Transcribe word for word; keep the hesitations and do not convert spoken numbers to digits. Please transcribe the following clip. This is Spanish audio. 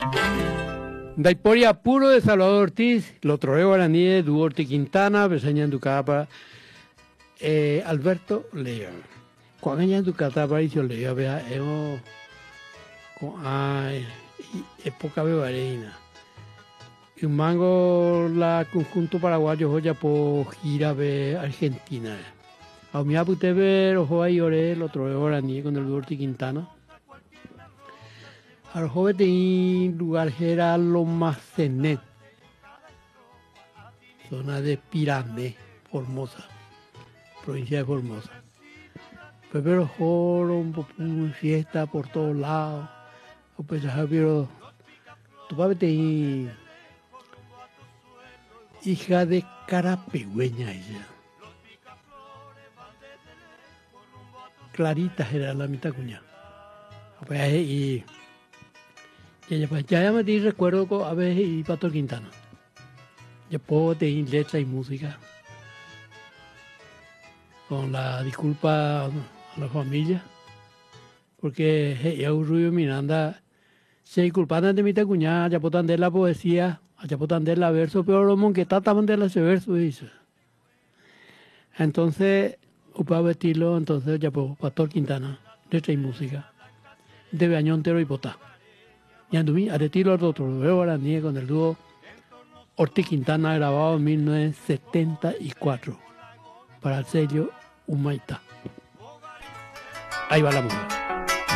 Daiporia puro de Salvador Ortiz, lo troreo guaraní de Duarte Quintana, Beseña en Ducapa, eh, Alberto León. Cuando en Ducata apareció León, vea, emo, con, ay, época bebareina. Y un mango la conjunto paraguayo joya por gira de Argentina. A mí apute ver ojo ahí oré, lo troreo guaraní con el Duarte Quintana. Al joven de lugar era Lomacenet, zona de Pirané, Formosa, provincia de Formosa. Pero joven, fiesta por todos lados. Pues pero tu papá te hija de carapegüeña ella. Clarita era la mitad cuña. Y Ya, pues, ya me di recuerdo a veces y Pastor Quintana. Ya puedo tener letra y música. Con la disculpa a la familia. Porque ya Rubio Miranda se disculpan de mi cuñada, ya puedo de la poesía, ya puedo de la verso, pero los monjes trataban de ese verso, dice. Entonces, para vestirlo, entonces ya puedo, Pastor Quintana, letra y música. De Beañontero y Potá. Y anduví a retiro al otro, luego ahora ni con el dúo Ortiz Quintana, grabado en mil novecientos setenta y cuatro para el sello Humaitá. Ahí va la música.